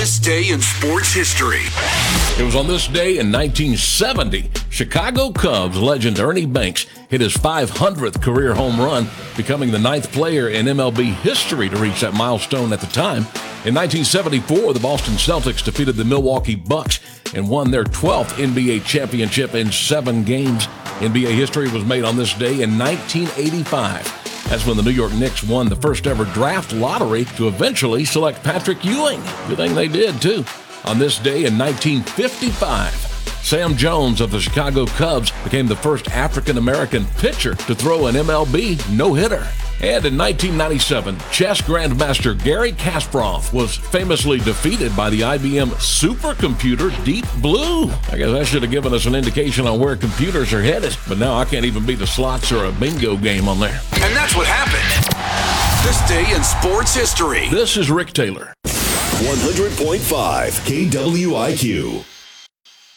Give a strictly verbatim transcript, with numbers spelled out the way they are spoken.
This day in sports history. It was on this day in nineteen seventy, Chicago Cubs legend Ernie Banks hit his five hundredth career home run, becoming the ninth player in M L B history to reach that milestone at the time. In nineteen seventy-four, the Boston Celtics defeated the Milwaukee Bucks and won their twelfth N B A championship in seven games. N B A history was made on this day in nineteen eighty-five. That's when the New York Knicks won the first ever draft lottery to eventually select Patrick Ewing. Good thing they did, too. On this day in nineteen fifty-five, Sam Jones of the Chicago Cubs became the first African-American pitcher to throw an M L B no-hitter. And in nineteen ninety-seven, chess grandmaster Garry Kasparov was famously defeated by the I B M supercomputer Deep Blue. I guess that should have given us an indication on where computers are headed, but now I can't even beat the slots or a bingo game on there. And that's what happened. This day in sports history. This is Rick Taylor. one hundred point five K W I Q.